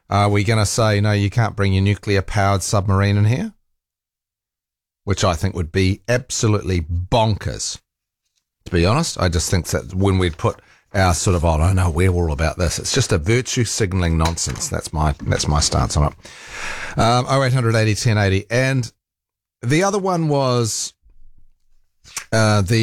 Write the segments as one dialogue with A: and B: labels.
A: Are we going to say, no, you can't bring your nuclear-powered submarine in here? Which I think would be absolutely bonkers. To be honest, I just think that when we'd put our sort of, oh, no, we're all about this. It's just a virtue signalling nonsense. That's my stance on it. 0880 1080. And the other one was the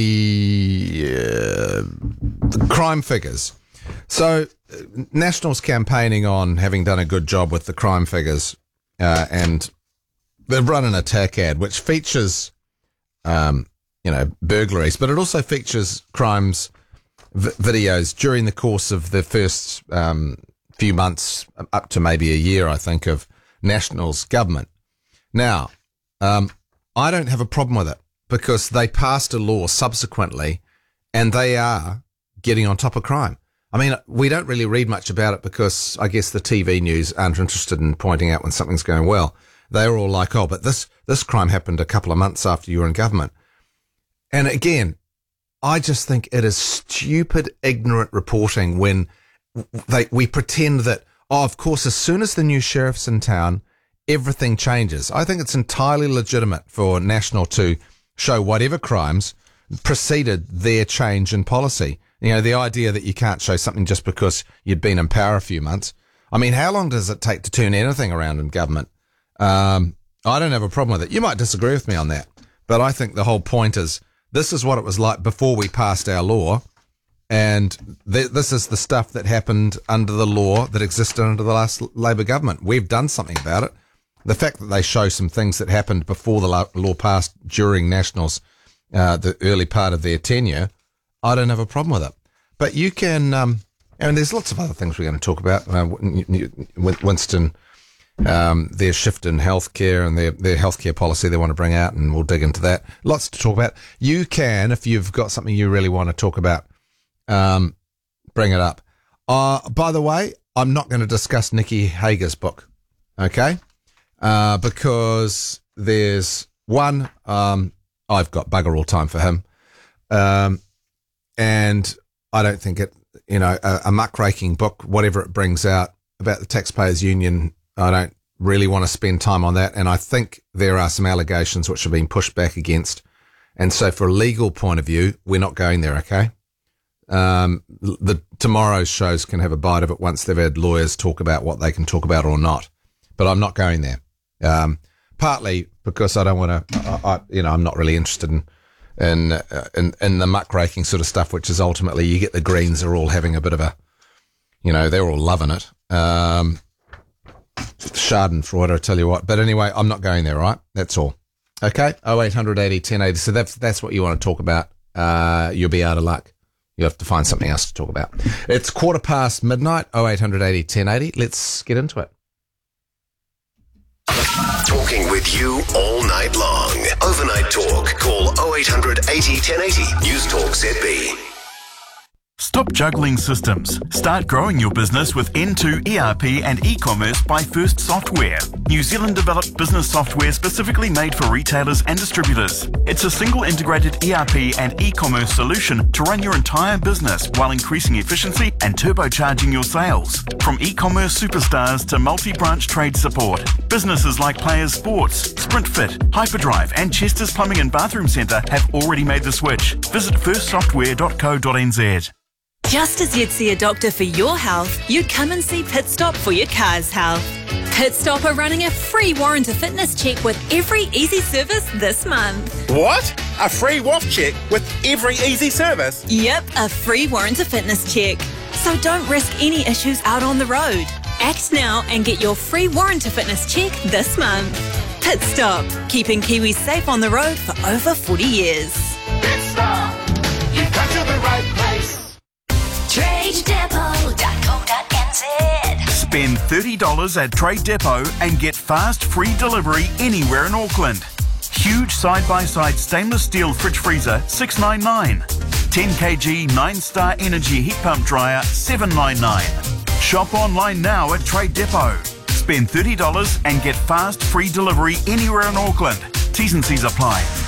A: crime figures. So National's campaigning on having done a good job with the crime figures, and they've run an attack ad which features, burglaries, but it also features crimes videos during the course of the first few months, up to maybe a year, I think, of National's government. Now, I don't have a problem with it because they passed a law subsequently and they are getting on top of crime. I mean, we don't really read much about it because I guess the TV news aren't interested in pointing out when something's going well. They're all like, oh, but this crime happened a couple of months after you were in government. And again, I just think it is stupid, ignorant reporting when we pretend that, oh, of course, as soon as the new sheriff's in town, everything changes. I think it's entirely legitimate for National to show whatever crimes preceded their change in policy. You know, the idea that you can't show something just because you'd been in power a few months. I mean, how long does it take to turn anything around in government? I don't have a problem with it. You might disagree with me on that, but I think the whole point is this is what it was like before we passed our law, and this is the stuff that happened under the law that existed under the last Labor government. We've done something about it. The fact that they show some things that happened before the law passed during National's the early part of their tenure, I don't have a problem with it. But you can, and there's lots of other things we're going to talk about. Winston, their shift in healthcare and their healthcare policy they want to bring out, and we'll dig into that. Lots to talk about. You can, if you've got something you really want to talk about, bring it up. By the way, I'm not going to discuss Nikki Hager's book, okay? Because there's one, I've got bugger all time for him. And I don't think it, a muckraking book, whatever it brings out about the Taxpayers Union, I don't really want to spend time on that. And I think there are some allegations which have been pushed back against. And so for a legal point of view, we're not going there, okay? The tomorrow's shows can have a bite of it once they've had lawyers talk about what they can talk about or not. But I'm not going there. Partly because I don't want to, I'm not really interested in the muckraking sort of stuff, which is ultimately you get the Greens are all having a bit of a, they're all loving it. Schadenfreude, I tell you what. But anyway, I'm not going there, right? That's all. Okay, 0800 80 1080. So that's what you want to talk about. You'll be out of luck. You have to find something else to talk about. It's midnight, 0800 80 1080. Let's get into it.
B: Talking with you all night long. Overnight talk. Call 0800 80 1080. News Talk ZB.
C: Stop juggling systems. Start growing your business with N2 ERP and e-commerce by First Software. New Zealand developed business software specifically made for retailers and distributors. It's a single integrated ERP and e-commerce solution to run your entire business while increasing efficiency and turbocharging your sales. From e-commerce superstars to multi-branch trade support, businesses like Players Sports, SprintFit, Hyperdrive and Chester's Plumbing and Bathroom Centre have already made the switch. Visit firstsoftware.co.nz.
D: Just as you'd see a doctor for your health, you'd come and see Pit Stop for your car's health. Pit Stop are running a free warrant of fitness check with every easy service this month.
E: What? A free WAF check with every easy service?
D: Yep, a free warrant of fitness check. So don't risk any issues out on the road. Act now and get your free warrant of fitness check this month. Pit Stop, keeping Kiwis safe on the road for over 40 years.
F: Pit Stop, you've come to the right place.
C: TradeDepot.co.nz. Spend $30 at Trade Depot and get fast free delivery anywhere in Auckland. Huge side-by-side stainless steel fridge freezer $699. 10 kg 9-star energy heat pump dryer $799. Shop online now at Trade Depot. Spend $30 and get fast free delivery anywhere in Auckland. T's and C's apply.